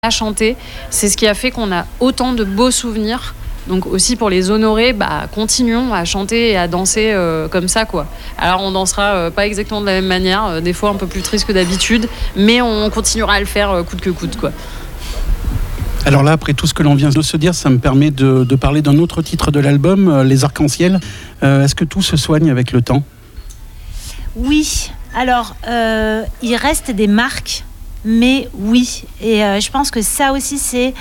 à chanter. C'est ce qui a fait qu'on a autant de beaux souvenirs. Donc aussi pour les honorer, continuons à chanter et à danser comme ça, quoi. Alors on dansera pas exactement de la même manière, des fois un peu plus triste que d'habitude, mais on continuera à le faire coûte que coûte, quoi. Alors là, après tout ce que l'on vient de se dire, ça me permet de parler d'un autre titre de l'album, Les Arcs-en-Ciel. Est-ce que tout se soigne avec le temps ? Oui, alors il reste des marques. Mais oui, et je pense que ça aussi c'est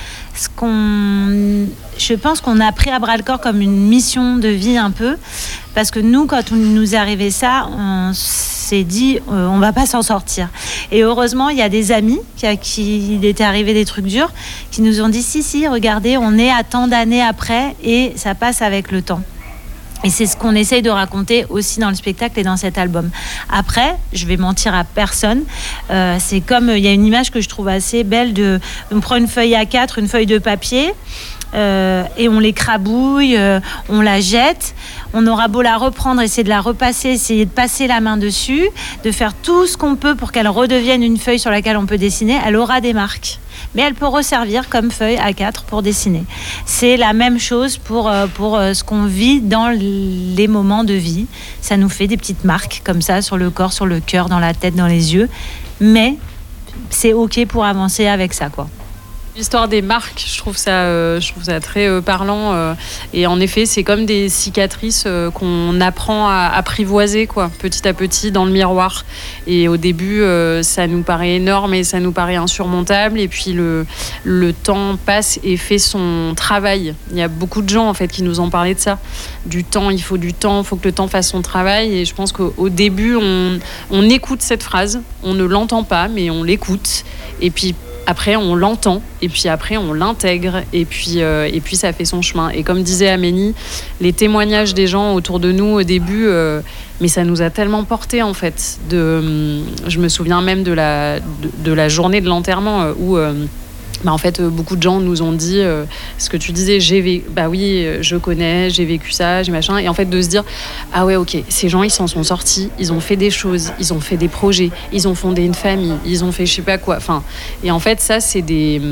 je pense qu'on a pris à bras le corps comme une mission de vie un peu, parce que nous, quand nous est arrivé ça, on s'est dit on va pas s'en sortir. Et heureusement, il y a des amis qui il était arrivé des trucs durs, qui nous ont dit si, regardez, on est à tant d'années après et ça passe avec le temps. Et c'est ce qu'on essaye de raconter aussi dans le spectacle et dans cet album. Après, je vais mentir à personne. C'est comme, il y a une image que je trouve assez belle on prend une feuille A4, une feuille de papier, et on l'écrabouille, on la jette. On aura beau la reprendre, essayer de la repasser, essayer de passer la main dessus, de faire tout ce qu'on peut pour qu'elle redevienne une feuille sur laquelle on peut dessiner. Elle aura des marques. Mais elle peut resservir comme feuille A4 pour dessiner. C'est la même chose pour ce qu'on vit dans les moments de vie. Ça nous fait des petites marques comme ça sur le corps, sur le cœur, dans la tête, dans les yeux. Mais c'est OK pour avancer avec ça, quoi. L'histoire des marques, je trouve ça très parlant. Et en effet, c'est comme des cicatrices qu'on apprend à apprivoiser, quoi, petit à petit dans le miroir. Et au début, ça nous paraît énorme et ça nous paraît insurmontable. Et puis le temps passe et fait son travail. Il y a beaucoup de gens en fait qui nous ont parlé de ça. Du temps, il faut du temps, il faut que le temps fasse son travail. Et je pense qu'au début, on écoute cette phrase, on ne l'entend pas, mais on l'écoute. Et puis après, on l'entend, et puis après, on l'intègre, et puis ça fait son chemin. Et comme disait Amélie, les témoignages des gens autour de nous au début, mais ça nous a tellement porté en fait. Je me souviens même de la journée de l'enterrement où en fait, beaucoup de gens nous ont dit ce que tu disais, oui, je connais, j'ai vécu ça, j'ai machin. Et en fait, de se dire, ah ouais, ok, ces gens, ils s'en sont sortis, ils ont fait des choses, ils ont fait des projets, ils ont fondé une famille, ils ont fait je sais pas quoi. Enfin, et en fait, ça, c'est des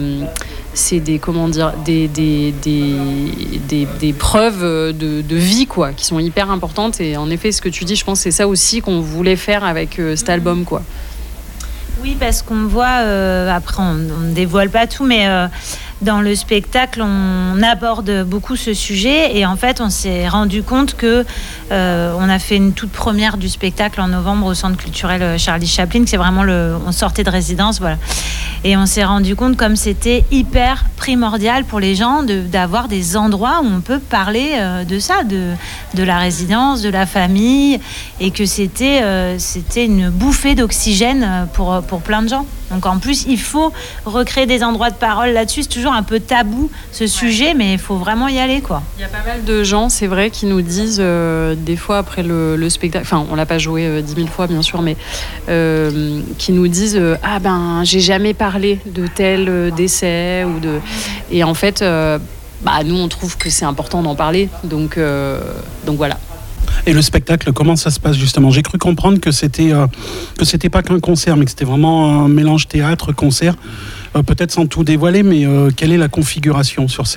preuves de vie, quoi, qui sont hyper importantes. Et en effet, ce que tu dis, je pense que c'est ça aussi qu'on voulait faire avec cet album, quoi. Oui, parce qu'on voit, après on ne dévoile pas tout, mais dans le spectacle, on aborde beaucoup ce sujet et en fait, on s'est rendu compte que on a fait une toute première du spectacle en novembre au Centre culturel Charlie Chaplin, c'est vraiment on sortait de résidence, voilà. Et on s'est rendu compte comme c'était hyper primordial pour les gens d'avoir des endroits où on peut parler de ça, de la résidence, de la famille, et que c'était une bouffée d'oxygène pour plein de gens. Donc en plus, il faut recréer des endroits de parole là-dessus. C'est toujours un peu tabou ce sujet, mais il faut vraiment y aller, quoi. Il y a pas mal de gens, c'est vrai, qui nous disent des fois après le spectacle, enfin on l'a pas joué 10 000 fois bien sûr, mais qui nous disent j'ai jamais parlé de tel décès ou de. Et en fait, nous on trouve que c'est important d'en parler, donc voilà. Et le spectacle, comment ça se passe justement ? J'ai cru comprendre que c'était pas qu'un concert, mais que c'était vraiment un mélange théâtre-concert. Peut-être sans tout dévoiler, mais quelle est la configuration sur scène ?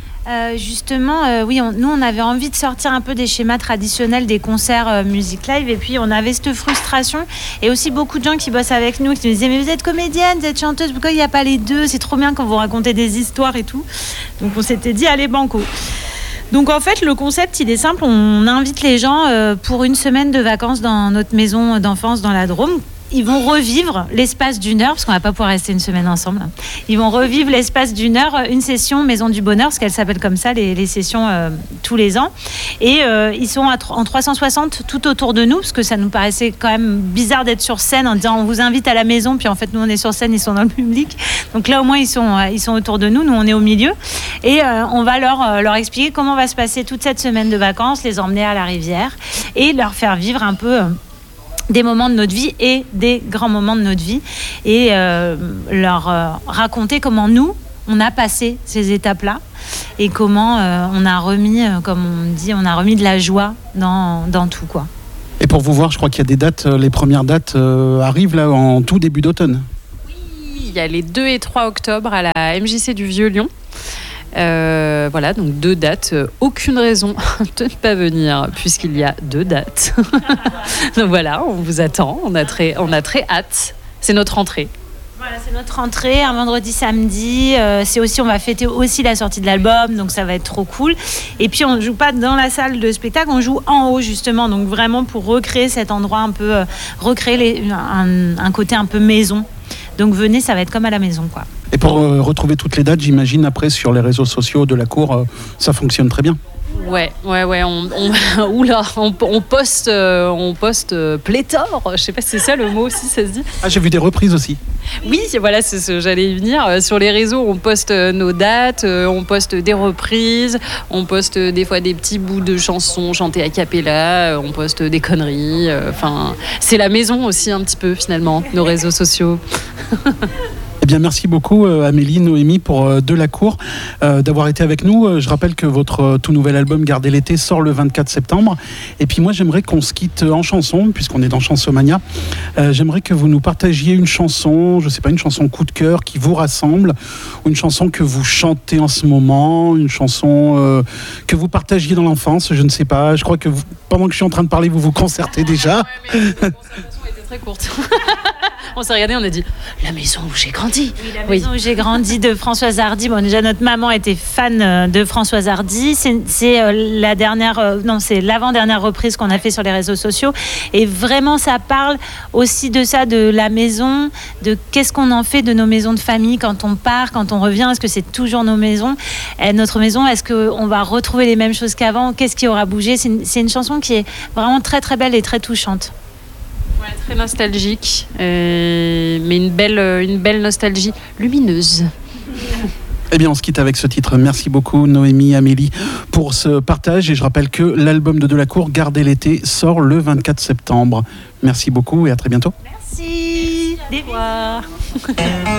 Oui, nous on avait envie de sortir un peu des schémas traditionnels des concerts musique live, et puis on avait cette frustration et aussi beaucoup de gens qui bossent avec nous qui nous disaient mais vous êtes comédienne, vous êtes chanteuse, pourquoi il n'y a pas les deux ? C'est trop bien quand vous racontez des histoires et tout. Donc on s'était dit allez banco. Donc en fait le concept il est simple, on invite les gens pour une semaine de vacances dans notre maison d'enfance dans la Drôme. Ils vont revivre l'espace d'une heure, parce qu'on va pas pouvoir rester une semaine ensemble. Ils vont revivre l'espace d'une heure, une session Maison du Bonheur, parce qu'elle s'appelle comme ça, les sessions tous les ans. Et ils sont en 360 tout autour de nous, parce que ça nous paraissait quand même bizarre d'être sur scène en disant on vous invite à la maison, puis en fait nous on est sur scène, ils sont dans le public. Donc là au moins ils sont autour de nous on est au milieu. Et on va leur expliquer comment va se passer toute cette semaine de vacances, les emmener à la rivière et leur faire vivre un peu des moments de notre vie et des grands moments de notre vie et leur raconter comment nous on a passé ces étapes-là et comment on a remis, comme on dit, on a remis de la joie dans tout, quoi. Et pour vous voir, je crois qu'il y a des dates, les premières dates arrivent là en tout début d'automne. Oui, y a les 2 et 3 octobre à la MJC du Vieux-Lyon. Voilà, donc 2 dates. Aucune raison de ne pas venir puisqu'il y a 2 dates. Donc voilà, on vous attend. On a très hâte. C'est notre rentrée. Voilà, c'est notre rentrée, un vendredi, samedi. C'est aussi, on va fêter aussi la sortie de l'album, donc ça va être trop cool. Et puis on ne joue pas dans la salle de spectacle, on joue en haut justement, donc vraiment pour recréer cet endroit un peu, recréer un côté un peu maison. Donc venez, ça va être comme à la maison, quoi. Et pour retrouver toutes les dates, j'imagine après sur les réseaux sociaux de la cour, ça fonctionne très bien. Ouais. On poste pléthore. Je sais pas si c'est ça le mot aussi, ça se dit. Ah, j'ai vu des reprises aussi. Oui, voilà, c'est ce, j'allais y venir. Sur les réseaux, on poste nos dates, on poste des reprises, on poste des fois des petits bouts de chansons chantées a cappella, on poste des conneries. Enfin, c'est la maison aussi un petit peu finalement, nos réseaux sociaux. Eh bien, merci beaucoup Amélie, Noémie pour De la Cour d'avoir été avec nous. Je rappelle que votre tout nouvel album Gardez l'été sort le 24 septembre. Et puis moi, j'aimerais qu'on se quitte en chanson, puisqu'on est dans Chansomania. J'aimerais que vous nous partagiez une chanson, je sais pas, une chanson coup de cœur qui vous rassemble, ou une chanson que vous chantez en ce moment, une chanson que vous partagiez dans l'enfance, je ne sais pas. Je crois que pendant que je suis en train de parler, vous vous concertez déjà. Ouais, mais la concertation était très courte. On s'est regardé, on a dit La maison où j'ai grandi. Oui, La maison où j'ai grandi de Françoise Hardy. Bon, déjà notre maman était fan de Françoise Hardy. C'est la dernière, c'est l'avant-dernière reprise qu'on a fait sur les réseaux sociaux. Et vraiment, ça parle aussi de ça, de la maison, de qu'est-ce qu'on en fait de nos maisons de famille quand on part, quand on revient. Est-ce que c'est toujours nos maisons, notre maison? Est-ce qu'on va retrouver les mêmes choses qu'avant? Qu'est-ce qui aura bougé? C'est une chanson qui est vraiment très très belle et très touchante. Ouais, très nostalgique, mais une belle nostalgie lumineuse. Eh bien, on se quitte avec ce titre. Merci beaucoup Noémie, Amélie pour ce partage. Et je rappelle que l'album de la Cour, Gardez l'été, sort le 24 septembre. Merci beaucoup et à très bientôt. Merci. Des revoir.